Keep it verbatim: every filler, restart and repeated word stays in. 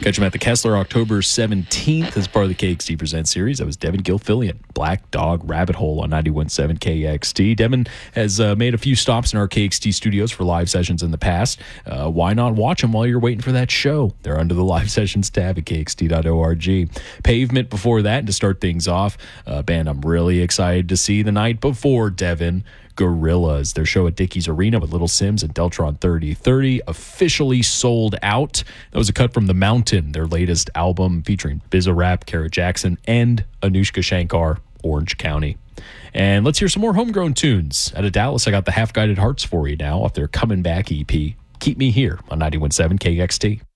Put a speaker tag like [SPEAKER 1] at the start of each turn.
[SPEAKER 1] Catch him at the Kessler October seventeenth as part of the K X T Presents series. That was Devin Gilfillian, Black Dog Rabbit Hole on ninety-one point seven K X T. Devin has uh, made a few stops in our K X T studios for live sessions in the past. Uh, why not watch them while you're waiting for that show? They're under the live sessions tab at K X T dot org. Pavement before that to start things off. A band I'm really excited to see the night before, Devin. Gorillaz. Their show at Dickies Arena with Little Sims and Deltron thirty thirty officially sold out. That was a cut from The Mountain, their latest album featuring Bizarrap, Kara Jackson, and Anushka Shankar, Orange County. And let's hear some more homegrown tunes. Out of Dallas, I got the Half Guided Hearts for you now off their Coming Back E P. Keep Me Here on ninety-one point seven K X T.